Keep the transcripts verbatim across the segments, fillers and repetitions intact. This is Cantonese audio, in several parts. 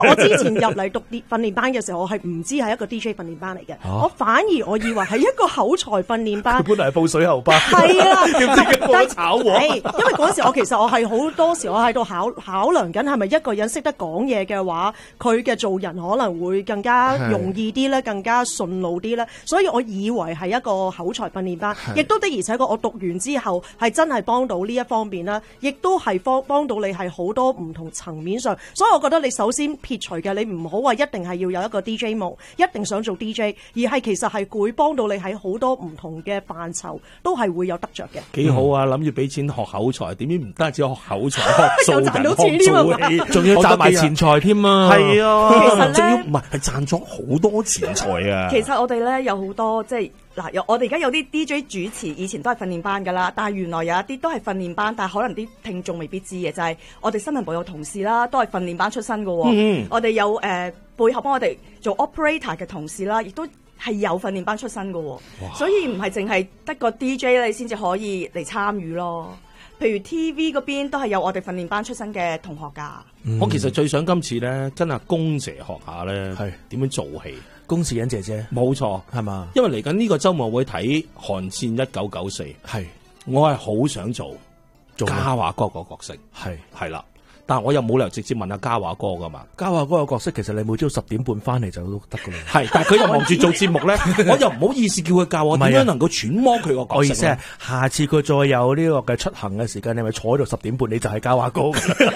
我之前入嚟讀啲訓練班嘅時候，我係唔知係一個 D J 訓練班嚟嘅， 啊、 我反而我以為係一個口才訓練班。 佢本來係報水喉班， 係啦， 點知佢報炒鑊？ 因為嗰時我其實我係好多時我喺度考考量緊係咪一個人識得講嘢嘅話，佢嘅做人可能會更加容易啲咧，更加順路啲咧。所以我以為係一個口才訓練班，亦都的而且確我讀完之後係真係幫到呢一方面啦，亦都係幫幫到你係好多唔同層面上。所以我覺得你首先撇除嘅，你唔好話一定係要有一個 D J 夢，一定想做 D J， 而係其實係會幫到你喺好多唔同嘅範疇都係會有得着嘅。 幾好啊！諗住俾錢學口才，點知唔單止學口才，學做人， 賺到錢學做戲，仲要賺埋錢財添啊！ 係啊， 其實仲要咧唔係係賺咗好多錢財啊！ 其實我哋咧有好多即係嗱，有我哋而家有啲 D J 主持，以前都係訓練班噶啦，但係原來有一啲都係訓練班，但係可能啲聽眾未必知嘅，就係、是、我哋新聞部有同事啦，都係訓練班出身噶。嗯，我哋有誒、呃、背後幫我哋做 operator 嘅同事啦，亦都係有訓練班出身噶。所以唔係淨係得個 D J 你先至可以嚟參與咯。譬如 T V 嗰邊都係有我哋訓練班出身嘅同學㗎。 嗯、我其實最想今次咧，真係公姐學下咧， 係點樣做戲。 公視欣姐姐， 冇錯， 係嘛？ 因為嚟緊呢個週末會睇《寒戰一九九四》， 係我係好想做做嘉華哥個角色， 係係啦。但係我又冇理由直接問阿嘉華哥噶嘛。 嘉華哥個角色其實你每朝十點半翻嚟就都得噶啦。 係，但係佢又忙住做節目咧，我又唔好意思叫佢教我點樣能夠揣摩佢個角色。 我意思係，下次佢再有呢個嘅出行嘅時間，你咪坐喺度十點半，你就係嘉華哥。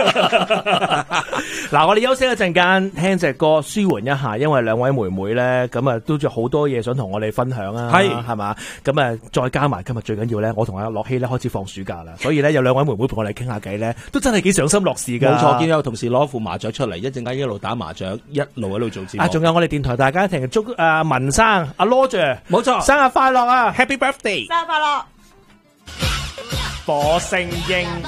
嗱，我哋休息一陣間，聽隻歌舒緩一下，因為兩位妹妹咧，咁啊都仲好多嘢想同我哋分享啊，係係嘛，咁啊再加埋今日最緊要咧，我同阿樂希咧開始放暑假啦，所以咧有兩位妹妹同我哋傾下偈咧，都真係幾賞心樂事噶。 冇錯，見有同事攞副麻雀出嚟，一陣間一路打麻雀，一路喺度做節目。 啊，仲有我哋電台大家庭祝阿文生阿 Roger， 冇錯， 生日快樂啊 ，Happy Birthday， 生日快樂！ 火星鷹。